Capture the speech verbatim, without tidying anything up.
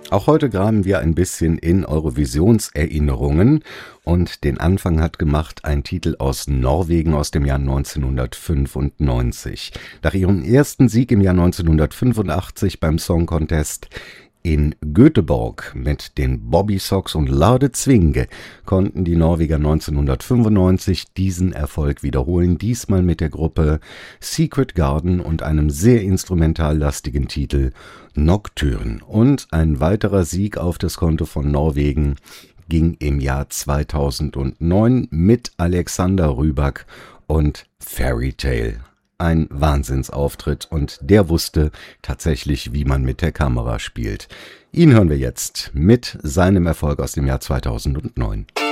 Auch heute graben wir ein bisschen in Eurovisionserinnerungen und den Anfang hat gemacht ein Titel aus Norwegen aus dem Jahr neunzehnhundertfünfundneunzig. Nach ihrem ersten Sieg im Jahr neunzehnhundertfünfundachtzig beim Song Contest in Göteborg mit den Bobby Sox und Lade Zwinge konnten die Norweger neunzehnhundertfünfundneunzig diesen Erfolg wiederholen, diesmal mit der Gruppe Secret Garden und einem sehr instrumentallastigen Titel Nocturne. Und ein weiterer Sieg auf das Konto von Norwegen ging im Jahr zweitausendneun mit Alexander Rybak und Fairy Tale. Ein Wahnsinnsauftritt und der wusste tatsächlich, wie man mit der Kamera spielt. Ihn hören wir jetzt mit seinem Erfolg aus dem Jahr zweitausendneun.